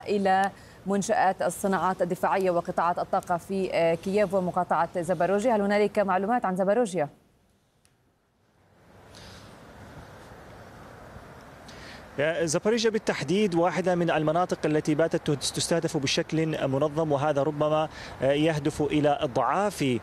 إلى منشآت الصناعات الدفاعية وقطاعات الطاقة في كييف ومقاطعة زاباروجيا. هل هنالك معلومات عن زاباروجيا؟ زابوريجيا بالتحديد واحدة من المناطق التي باتت تستهدف بشكل منظم، وهذا ربما يهدف إلى إضعاف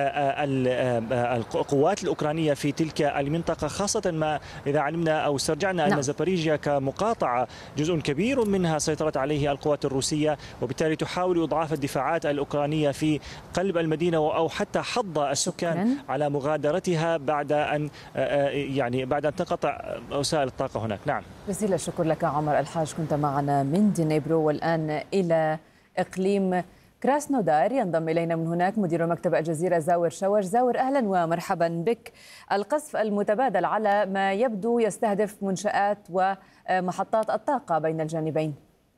القوات الأوكرانية في تلك المنطقة، خاصة ما إذا علمنا أو استرجعنا أن زابوريجيا كمقاطعة جزء كبير منها سيطرت عليه القوات الروسية، وبالتالي تحاول إضعاف الدفاعات الأوكرانية في قلب المدينة أو حتى حض السكان على مغادرتها بعد أن تنقطع وسائل الطاقة هناك. نعم، جزيل الشكر لك عمر الحاج، كنت معنا من دنيبرو. والآن إلى إقليم كراسنودار، ينضم إلينا من هناك مدير مكتب الجزيرة زاور شوش. زاور، أهلا ومرحبا بك. القصف المتبادل على ما يبدو يستهدف منشآت ومحطات الطاقة بين الجانبين.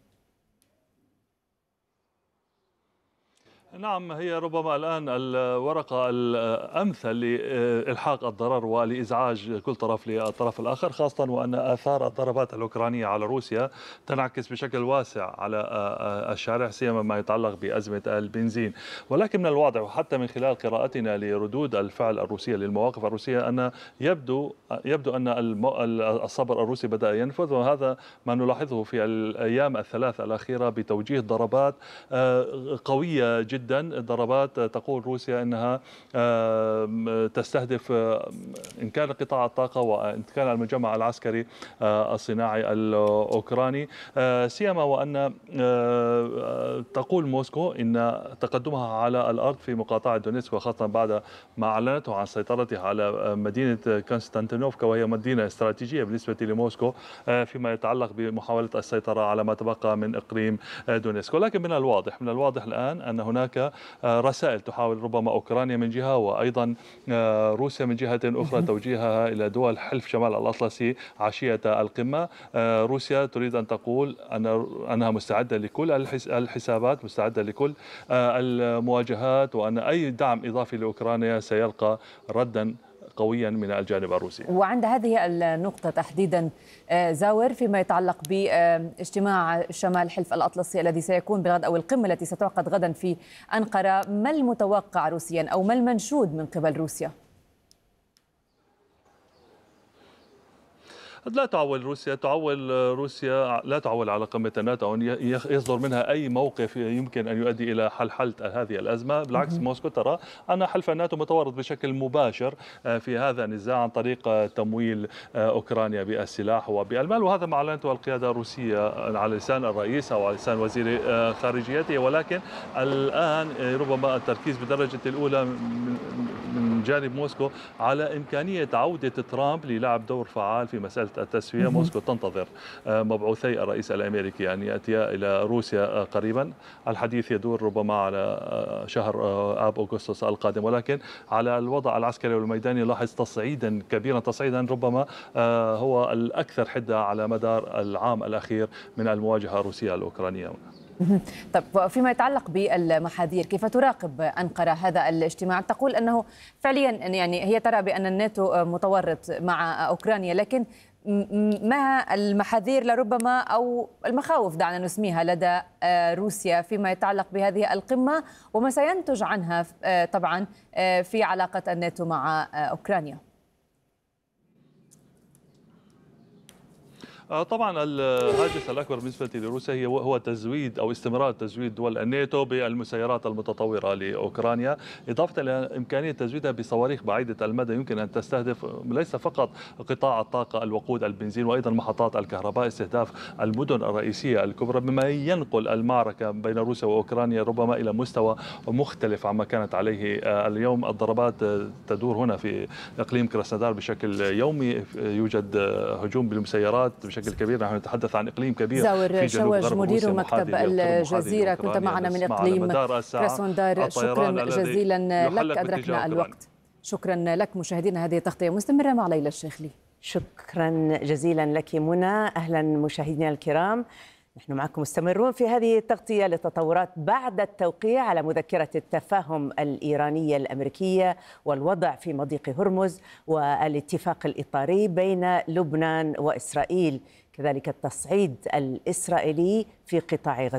نعم، هي ربما الآن الورقة الأمثل لإلحاق الضرر ولإزعاج كل طرف للطرف الآخر، خاصة وأن آثار الضربات الأوكرانية على روسيا تنعكس بشكل واسع على الشارع، سيما ما يتعلق بأزمة البنزين. ولكن من الواضح وحتى من خلال قراءتنا لردود الفعل الروسية للمواقف الروسية أن يبدو أن الصبر الروسي بدأ ينفذ، وهذا ما نلاحظه في الأيام الثلاث الأخيرة بتوجيه ضربات قوية جدا، ضربات تقول روسيا أنها تستهدف إن كان قطاع الطاقة وإن كان المجمع العسكري الصناعي الأوكراني، سيما وأن تقول موسكو إن تقدمها على الأرض في مقاطعة دونيتسك، وخاصة بعد ما أعلنته عن سيطرتها على مدينة كونستانتينوفكا، وهي مدينة استراتيجية بالنسبة لموسكو فيما يتعلق بمحاولة السيطرة على ما تبقى من إقليم دونيتسك. ولكن من الواضح الآن أن هناك رسائل تحاول ربما أوكرانيا من جهة، وأيضا روسيا من جهة أخرى توجيهها إلى دول حلف شمال الأطلسي عشية القمة. روسيا تريد أن تقول أنها مستعدة لكل الحسابات، مستعدة لكل المواجهات، وأن أي دعم إضافي لأوكرانيا سيلقى ردا قويا من الجانب الروسي. وعند هذه النقطة تحديدا زاور، فيما يتعلق باجتماع شمال حلف الأطلسي الذي سيكون بغد، أو القمة التي ستعقد غدا في أنقرة، ما المتوقع روسيا أو ما المنشود من قبل روسيا؟ لا تعول روسيا على قمة الناتو أن يصدر منها أي موقف يمكن أن يؤدي إلى حل هذه الأزمة. بالعكس، موسكو ترى أن حلف الناتو متورط بشكل مباشر في هذا النزاع عن طريق تمويل أوكرانيا بالسلاح وبالمال، وهذا ما أعلنته القيادة الروسية على لسان الرئيس أو على لسان وزير خارجيته. ولكن الآن ربما التركيز بالدرجة الأولى من جانب موسكو على إمكانية عودة ترامب للعب دور فعال في مسألة التسوية. موسكو تنتظر مبعوثي الرئيس الأمريكي أن يأتيا إلى روسيا قريبا. الحديث يدور ربما على شهر آب أغسطس القادم، ولكن على الوضع العسكري والميداني لاحظ تصعيدا كبيرا، تصعيدا ربما هو الأكثر حدة على مدار العام الأخير من المواجهة الروسية الأوكرانية. طب فيما يتعلق بالمحاذير، كيف تراقب أنقرة هذا الاجتماع؟ تقول أنه فعليا يعني هي ترى بأن الناتو متورط مع أوكرانيا، لكن ما المحاذير لربما أو المخاوف دعنا نسميها لدى روسيا فيما يتعلق بهذه القمة وما سينتج عنها طبعا في علاقة الناتو مع أوكرانيا؟ طبعا الهاجس الأكبر بالنسبة لروسيا هو تزويد أو استمرار تزويد دول الناتو بالمسيرات المتطورة لأوكرانيا، إضافة إلى إمكانية تزويدها بصواريخ بعيدة المدى يمكن أن تستهدف ليس فقط قطاع الطاقة، الوقود، البنزين، وأيضا محطات الكهرباء، استهداف المدن الرئيسية الكبرى، بما ينقل المعركة بين روسيا وأوكرانيا ربما إلى مستوى مختلف عما كانت عليه اليوم. الضربات تدور هنا في إقليم كراسنودار بشكل يومي، يوجد هجوم بالمسيرات بشكل كبير. نحن نتحدث عن إقليم كبير. زاور شوش مدير مكتب الجزيرة، كنت معنا من إقليم كراسنودار. شكرا جزيلا لك، أدركنا الوقت. شكرا لك. مشاهدينا، هذه تغطية مستمرة مع ليلى الشيخلي. شكرا جزيلا لك منى. أهلا مشاهدينا الكرام. نحن معكم مستمرون في هذه التغطية للتطورات بعد التوقيع على مذكرة التفاهم الإيرانية الأمريكية والوضع في مضيق هرمز والاتفاق الإطاري بين لبنان وإسرائيل، كذلك التصعيد الإسرائيلي في قطاع غزة.